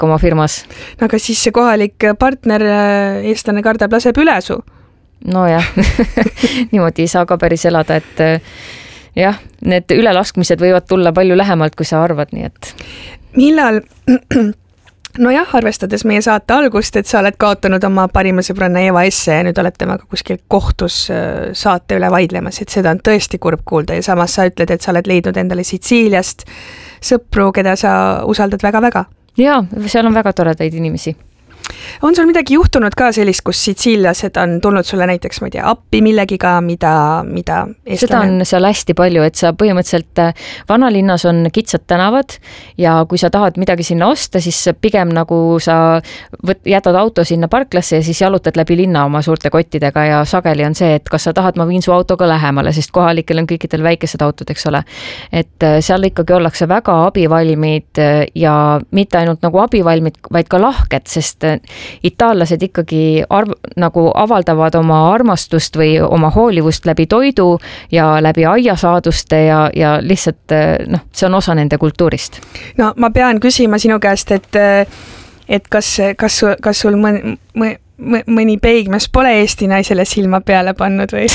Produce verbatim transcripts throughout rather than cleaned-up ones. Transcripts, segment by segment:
oma firmas. No aga siis see kohalik partner, eestlane kardab, laseb üle su. No jah, niimoodi ei saa ka päris elada, et jah, need ülelaskmised võivad tulla palju lähemalt, kui sa arvad, nii et... Millal... No jah, arvestades meie saate algust, et sa oled kaotanud oma parima sõbranna Eva Esse ja nüüd olete temaga kuskil kohtus saate üle vaidlemas, et seda on tõesti kurb kuulda ja samas sa ütled, et sa oled leidnud endale Sitsiiliast sõpru, keda sa usaldad väga-väga. Jaa, seal on väga toredaid inimesi. On sul midagi juhtunud ka sellist, kus sitsiillased on tulnud sulle näiteks, ma ei tea, appi millegiga, mida, mida eestlane... Seda on seal hästi palju, et sa põhimõtteliselt vanalinnas on kitsad tänavad ja kui sa tahad midagi sinna osta, siis pigem nagu sa võt, jätad auto sinna parklasse ja siis jalutad läbi linna oma suurte kottidega ja sageli on see, et kas sa tahad, ma viin su autoga lähemale, sest kohalikel on kõikidel väikesed autod, eks ole. Et seal ikkagi ollakse väga abivalmid ja mitte ainult nagu abivalmid, vaid ka lahked, sest itaallased ikkagi arv, nagu avaldavad oma armastust või oma hoolivust läbi toidu ja läbi aiasaaduste ja, ja lihtsalt noh, see on osa nende kultuurist. No ma pean küsima sinu käest, et, et kas, kas, kas sul mõni, mõni peigmes pole Eesti naisele silma peale pannud või?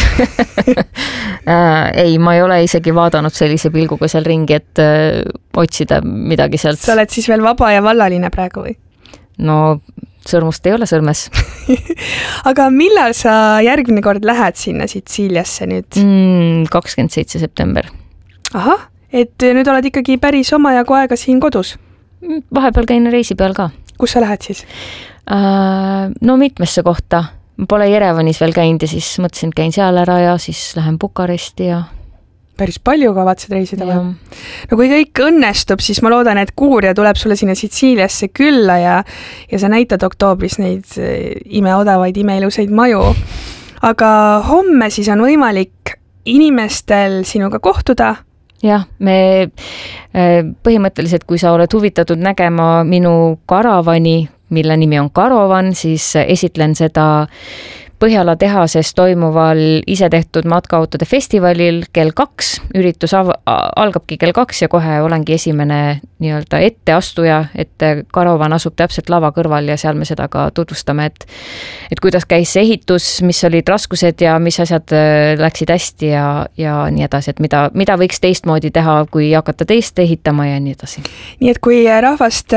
Ei, ma ei ole isegi vaadanud sellise pilguga seal ringi, et otsida midagi sealt. Sa oled siis veel vaba ja vallaline praegu või? No sõrmust ei ole sõrmes. Aga millal sa järgmine kord lähed sinna Sitsiiliasse nüüd? Mm, kakskümmend seitse september. Ahah, et nüüd oled ikkagi päris omajagu aega siin kodus? Vahepeal käin reisi peal ka. Kus sa lähed siis? Uh, no mitmesse kohta. Pole Jerevanis veel käinud ja siis mõtlesin, et käin seal ära ja siis lähen Bukaresti ja... Päris palju kavatsed reisida või? No kui kõik õnnestub, siis ma loodan, et Kuuria tuleb sulle sinna Sitsiiliasse külla ja, ja sa näitad oktoobris neid imeodavaid, imeiluseid maju. Aga homme siis on võimalik inimestel sinuga kohtuda? Jah, me põhimõtteliselt, kui sa oled huvitatud nägema minu karavani, mille nimi on Karovan, siis esitlen seda Põhjala tehases toimuval isetehtud matkaautode festivalil kell kaks. Üritus av- algabki kell kaks ja kohe olengi esimene nii-öelda etteastuja, et Karovan asub täpselt lava kõrval ja seal me seda ka tutvustame, et, et kuidas käis see ehitus, mis olid raskused ja mis asjad läksid hästi ja, ja nii edasi, et mida, mida võiks teistmoodi teha, kui hakata teist ehitama ja nii edasi. Nii et kui rahvast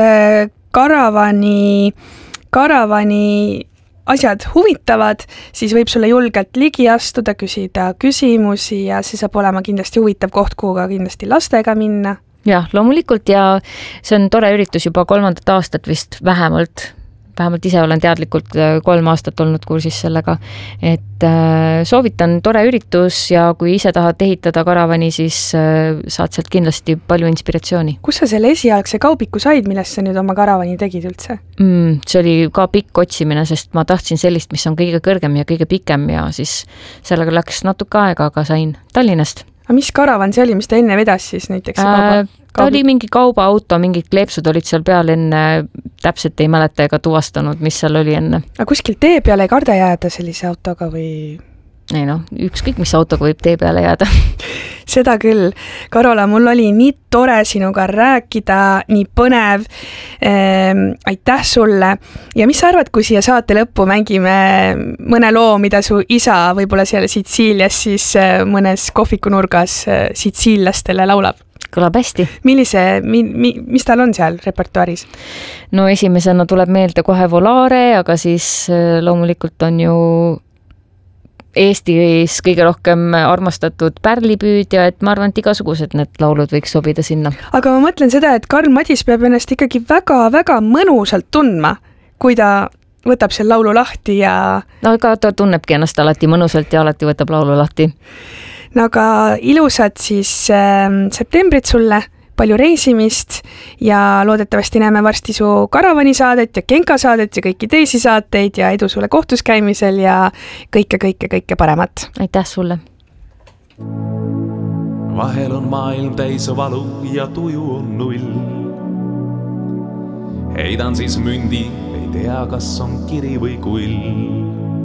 karavani, karavani asjad huvitavad, siis võib sulle julgelt ligi astuda, küsida küsimusi ja see saab olema kindlasti huvitav koht, kuhu ka kindlasti lastega minna. Jah, loomulikult ja see on tore üritus juba kolmandat aastat vist vähemalt. Vähemalt ise olen teadlikult kolm aastat olnud kursis sellega, et soovitan tore üritus ja kui ise tahad ehitada karavani, siis saad sealt kindlasti palju inspiratsiooni. Kus sa selle esialgse kaubiku said, millest sa nüüd oma karavani tegid üldse? Mm, see oli ka pikk otsimine, sest ma tahtsin sellist, mis on kõige kõrgem ja kõige pikem ja siis sellega läks natuke aega, aga sain Tallinnast. A mis karavan see oli, mis ta enne vedas siis näiteks? Äh, ta oli mingi kaubaauto, mingid kleepsud olid seal peal enne, täpselt ei mäleta ega tuvastanud, mis seal oli enne. Aga kuskil tee peale ei karda jääda sellise autoga või? Ei no, ükskõik mis autoga võib tee peale jääda. Seda küll. Karola, mul oli nii tore sinuga rääkida, nii põnev. Ehm, aitäh sulle. Ja mis sa arvad, kui siia saate lõppu mängime mõne loo, mida su isa võib-olla seal Sitsiilias siis mõnes kohvikunurgas sitsiillastele laulab? Kõlab hästi. Millise, mi, mi, mis tal on seal repertuaaris? No esimesena tuleb meelde kohe Volare, aga siis loomulikult on ju Eestis kõige rohkem armastatud pärlipüüdja, et ma arvan, et igasugused need laulud võiks sobida sinna. Aga ma mõtlen seda, et Karl Madis peab ennast ikkagi väga-väga mõnusalt tundma, kui ta võtab seal laulu lahti ja... No aga ta tunnebki ennast alati mõnusalt ja alati võtab laulu lahti. No aga ilusad siis äh, septembrit sulle, palju reisimist ja loodetavasti näeme varsti su karavani saadet ja Genka saadet ja kõiki teisi saateid ja edu sulle kohtus käimisel ja kõike, kõike, kõike paremat. Aitäh sulle. Vahel on maailm täis valu ja tuju on null. Heidan siis mündi, ei tea, kas on kiri või kull.